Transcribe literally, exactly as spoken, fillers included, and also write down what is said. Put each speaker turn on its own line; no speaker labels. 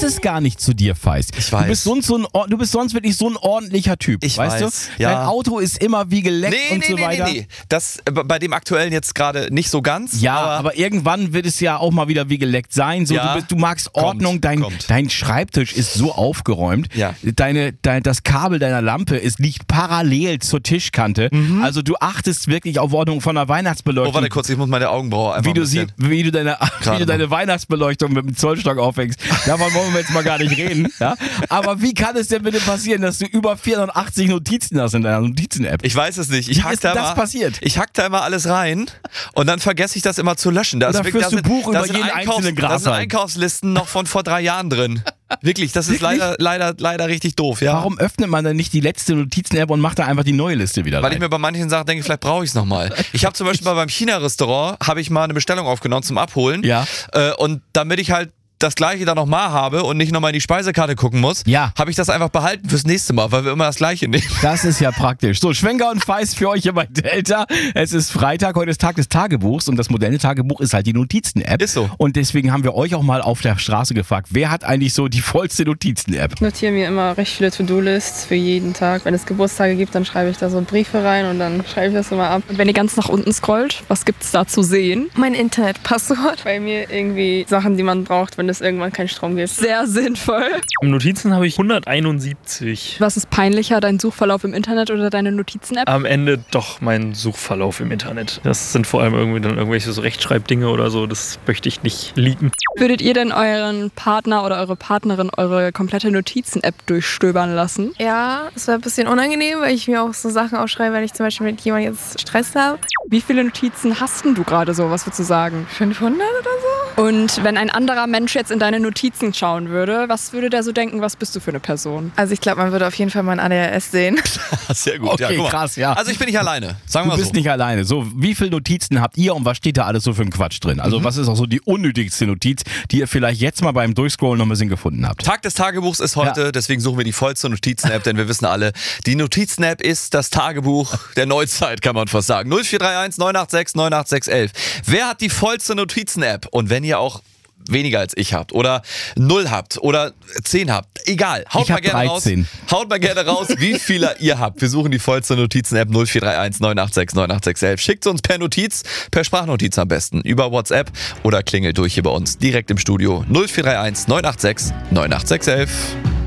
passt es gar nicht zu dir, Feist.
Ich weiß.
Du bist sonst, so ein, du bist sonst wirklich so ein ordentlicher Typ.
Ich
weißt
weiß,
du?
ja.
Dein Auto ist immer wie geleckt
Nee,
und
nee,
so
nee,
weiter.
nee, nee. Das äh, bei dem aktuellen jetzt gerade nicht so ganz.
Ja,
aber,
aber irgendwann wird es ja auch mal wieder wie geleckt sein. So,
Ja,
du, bist, du magst Ordnung,
kommt,
dein,
kommt.
dein Schreibtisch ist so aufgeräumt.
Ja.
Deine, dein, das Kabel deiner Lampe ist, liegt parallel zur Tischkante.
Mhm.
Also du achtest wirklich auf Ordnung von der Weihnachtsbeleuchtung.
Oh, warte kurz, ich muss meine Augenbraue einfach
wie
ein
du, sie,
bisschen...
wie, du deine, wie du deine Weihnachtsbeleuchtung mit dem Zollstock aufhängst. Davon wollen wir jetzt mal gar nicht reden. Ja? Aber wie kann es denn bitte passieren, dass du über vierhundertachtzig Notizen hast in deiner Notizen-App?
Ich weiß es nicht. Ich
Wie
hack
ist
da
das
immer,
passiert?
Ich hack da immer alles rein und dann vergesse ich das immer zu löschen. Da
Oder
ist
führst
da
du
sind,
Buch
da
über
sind
jeden
Einkaufs-
einzelnen
Da sind
Grashalm?
Einkaufslisten noch von vor drei Jahren drin. Wirklich, das ist leider, leider, leider richtig doof. Ja?
Warum öffnet man denn nicht die letzte Notizen-App und macht da einfach die neue Liste wieder rein?
Weil ich mir bei manchen Sachen denke, vielleicht brauche ich es nochmal. Ich habe zum Beispiel mal beim China-Restaurant, habe ich mal eine Bestellung aufgenommen zum Abholen.
Ja.
Äh, und damit ich halt das Gleiche dann nochmal habe und nicht nochmal in die Speisekarte gucken muss,
Ja.
habe ich das einfach behalten fürs nächste Mal, weil wir immer das Gleiche nehmen.
Das ist ja praktisch. So, Schwenker und Feist für euch hier bei Delta. Es ist Freitag, heute ist Tag des Tagebuchs und das moderne Tagebuch ist halt die Notizen-App.
Ist so.
Und deswegen haben wir euch auch mal auf der Straße gefragt, wer hat eigentlich so die vollste Notizen-App?
Ich notiere mir immer recht viele To-Do-Lists für jeden Tag. Wenn es Geburtstage gibt, dann schreibe ich da so Briefe rein und dann schreibe ich das immer ab.
Und wenn ihr ganz nach unten scrollt, was gibt's da zu sehen?
Mein Internetpasswort. Bei mir irgendwie Sachen, die man braucht, wenn es irgendwann keinen Strom gibt.
Sehr sinnvoll.
Im Notizen habe ich hunderteinundsiebzig.
Was ist peinlicher, dein Suchverlauf im Internet oder deine Notizen-App?
Am Ende doch mein Suchverlauf im Internet. Das sind vor allem irgendwie dann irgendwelche so Rechtschreibdinge oder so. Das möchte ich nicht leaken.
Würdet ihr denn euren Partner oder eure Partnerin eure komplette Notizen-App durchstöbern lassen?
Ja, es wäre ein bisschen unangenehm, weil ich mir auch so Sachen aufschreibe, wenn ich zum Beispiel mit jemandem jetzt Stress habe.
Wie viele Notizen hast denn du gerade so? Was würdest du sagen?
fünfhundert oder so?
Und wenn ein anderer Mensch jetzt in deine Notizen schauen würde, was würde der so denken, was bist du für eine Person?
Also ich glaube, man würde auf jeden Fall mein A D H S sehen.
Sehr gut.
Okay,
ja, guck mal.
krass, ja.
Also ich bin nicht alleine, sagen
Du
wir
bist
so.
nicht alleine. So, wie viele Notizen habt ihr und was steht da alles so für ein Quatsch drin? Also
Mhm.
was ist auch so die unnötigste Notiz, die ihr vielleicht jetzt mal beim Durchscrollen noch ein bisschen gefunden habt?
Tag des Tagebuchs ist heute,
Ja.
deswegen suchen wir die vollste Notizen-App, denn wir wissen alle, die Notizen-App ist das Tagebuch der Neuzeit, kann man fast sagen. null vier drei eins neun acht sechs neun acht sechs elf. Wer hat die vollste Notizen-App? Und wenn ihr auch weniger als ich habt oder null habt oder zehn habt, egal, haut
Ich
mal
hab
gerne
dreizehn.
raus. Haut mal gerne raus, wie viele ihr habt. Wir suchen die vollste Notizen-App null vier drei eins neun acht sechs neun acht sechs elf. Schickt uns per Notiz, per Sprachnotiz am besten, über WhatsApp oder klingelt durch hier bei uns direkt im Studio null vier drei eins neun acht sechs neun acht sechs elf.